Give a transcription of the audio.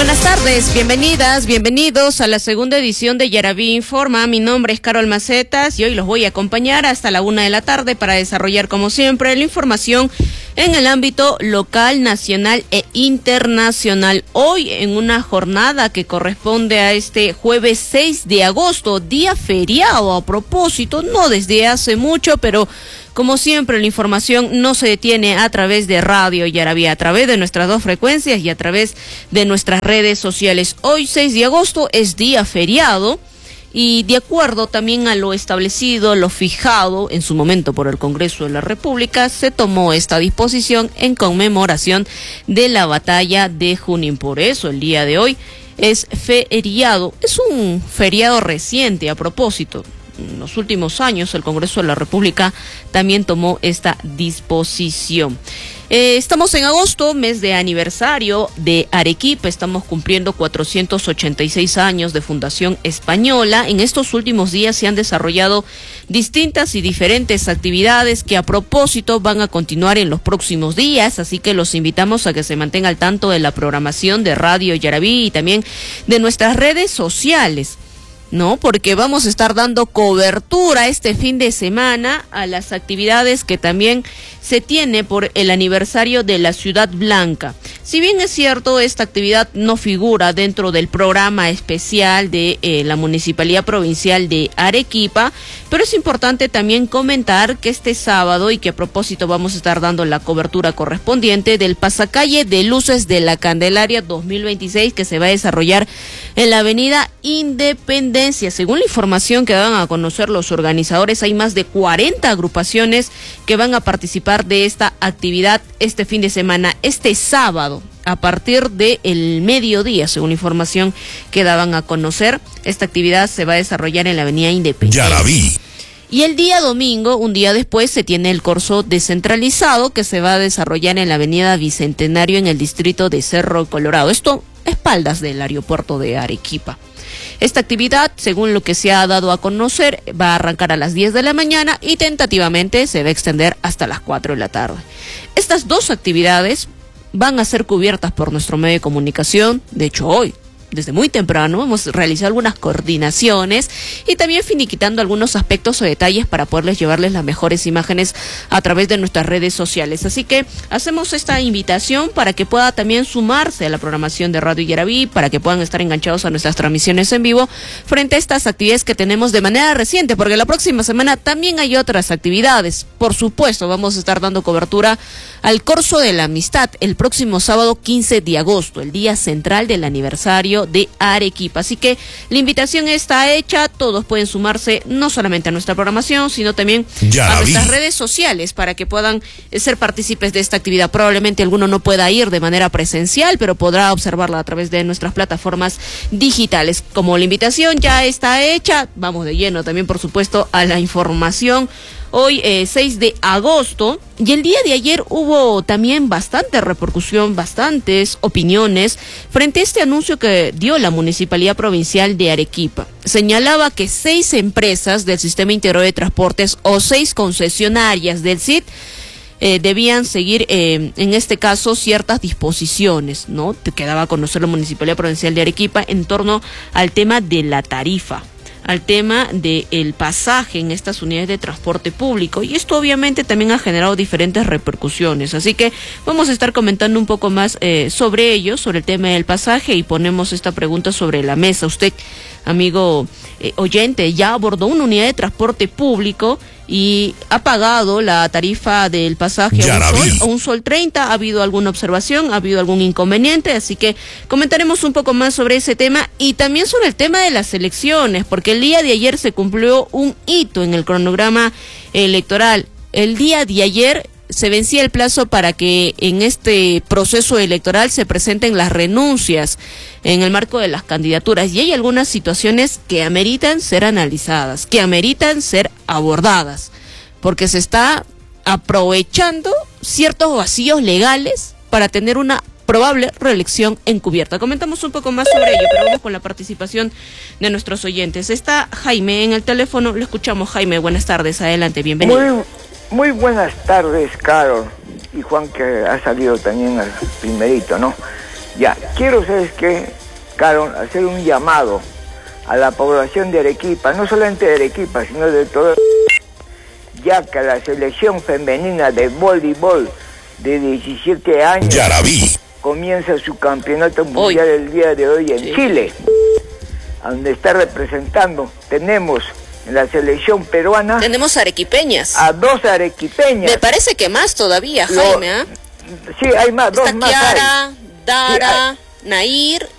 Buenas tardes, bienvenidas, bienvenidos a la segunda edición de Yaraví Informa. Mi nombre es Carol Macetas y hoy los voy a acompañar hasta la 1 de la tarde para desarrollar, como siempre, la información en el ámbito local, nacional e internacional. Hoy en una jornada que corresponde a este jueves 6 de agosto, día feriado a propósito, no desde hace mucho, pero como siempre, la información no se detiene a través de Radio Yaraví, a través de nuestras dos frecuencias y a través de nuestras redes sociales. Hoy, 6 de agosto, es día feriado y de acuerdo también a lo establecido, lo fijado en su momento por el Congreso de la República, se tomó esta disposición en conmemoración de la batalla de Junín. Por eso, el día de hoy es feriado. Es un feriado reciente a propósito. En los últimos años el Congreso de la República también tomó esta disposición. Estamos en agosto, mes de aniversario de Arequipa, estamos cumpliendo 486 años de fundación española. En estos últimos días se han desarrollado distintas y diferentes actividades que a propósito van a continuar en los próximos días, así que los invitamos a que se mantengan al tanto de la programación de Radio Yaraví y también de nuestras redes sociales, ¿no? Porque vamos a estar dando cobertura este fin de semana a las actividades que también se tiene por el aniversario de la Ciudad Blanca. Si bien es cierto, esta actividad no figura dentro del programa especial de la Municipalidad Provincial de Arequipa, pero es importante también comentar que este sábado, y que a propósito vamos a estar dando la cobertura correspondiente del pasacalle de luces de la Candelaria 2026 que se va a desarrollar en la avenida Independencia. Según la información que dan a conocer los organizadores, hay más de 40 agrupaciones que van a participar de esta actividad este fin de semana, este sábado, a partir del mediodía, según la información que daban a conocer. Esta actividad se va a desarrollar en la avenida Independencia. Yaraví. Y el día domingo, un día después, se tiene el corso descentralizado que se va a desarrollar en la avenida Bicentenario en el distrito de Cerro Colorado. Esto a espaldas del aeropuerto de Arequipa. Esta actividad, según lo que se ha dado a conocer, va a arrancar a las 10 de la mañana y tentativamente se va a extender hasta las 4 de la tarde. Estas dos actividades van a ser cubiertas por nuestro medio de comunicación. De hecho, hoy, desde muy temprano, hemos realizado algunas coordinaciones y también finiquitando algunos aspectos o detalles para poderles llevarles las mejores imágenes a través de nuestras redes sociales. Así que hacemos esta invitación para que pueda también sumarse a la programación de Radio Yaraví, para que puedan estar enganchados a nuestras transmisiones en vivo frente a estas actividades que tenemos de manera reciente, porque la próxima semana también hay otras actividades. Por supuesto, vamos a estar dando cobertura al Corso de la Amistad el próximo sábado 15 de agosto, el día central del aniversario de Arequipa. Así que la invitación está hecha, todos pueden sumarse no solamente a nuestra programación, sino también a nuestras redes sociales para que puedan ser partícipes de esta actividad. Probablemente alguno no pueda ir de manera presencial, pero podrá observarla a través de nuestras plataformas digitales. Como la invitación ya está hecha, vamos de lleno también, por supuesto, a la información. Hoy 6 de agosto, y el día de ayer hubo también bastante repercusión, bastantes opiniones frente a este anuncio que dio la Municipalidad Provincial de Arequipa. Señalaba que 6 empresas del Sistema Integrado de Transportes o 6 concesionarias del SIT debían seguir, en este caso, ciertas disposiciones, ¿no? Que daba a conocer la Municipalidad Provincial de Arequipa en torno al tema de la tarifa, al tema del pasaje en estas unidades de transporte público, y esto obviamente también ha generado diferentes repercusiones, así que vamos a estar comentando un poco más sobre ello, sobre el tema del pasaje, y ponemos esta pregunta sobre la mesa. Usted, amigo oyente, ya abordó una unidad de transporte público y ha pagado la tarifa del pasaje a un sol 30, ¿ha habido alguna observación? ¿Ha habido algún inconveniente? Así que comentaremos un poco más sobre ese tema y también sobre el tema de las elecciones, porque el día de ayer se cumplió un hito en el cronograma electoral. El día de ayer se vencía el plazo para que en este proceso electoral se presenten las renuncias en el marco de las candidaturas, y hay algunas situaciones que ameritan ser analizadas, que ameritan ser abordadas, porque se está aprovechando ciertos vacíos legales para tener una probable reelección encubierta. Comentamos un poco más sobre ello, pero vamos con la participación de nuestros oyentes. Está Jaime en el teléfono, lo escuchamos. Jaime, buenas tardes, adelante, bienvenido. Muy buenas tardes, Carol, y Juan, que ha salido también al primerito, ¿no? Ya, quiero, ¿sabes qué, Carol? Hacer un llamado a la población de Arequipa, no solamente de Arequipa, sino de todo, ya que la selección femenina de voleibol de 17 años Yaraví comienza su campeonato mundial el día de hoy en Chile, donde está representando, tenemos en la selección peruana, tenemos arequipeñas, a 2 arequipeñas. Me parece que más todavía, Jaime, ¿ah? Sí, hay más, Está 2 más Kiara, hay. Dara, Sí, Nair